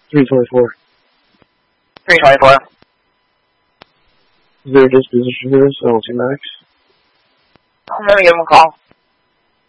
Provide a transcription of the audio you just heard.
324. 324. Is there a disposition for this? LT Max? I'm gonna give him a call.